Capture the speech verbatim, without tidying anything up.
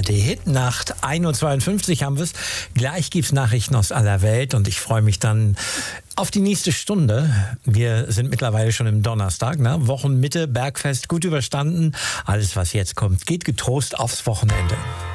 Die Hitnacht, ein Uhr zweiundfünfzig haben wir es. Gleich gibt es Nachrichten aus aller Welt und ich freue mich dann auf die nächste Stunde. Wir sind mittlerweile schon im Donnerstag, ne? Wochenmitte, Bergfest gut überstanden. Alles, was jetzt kommt, geht getrost aufs Wochenende.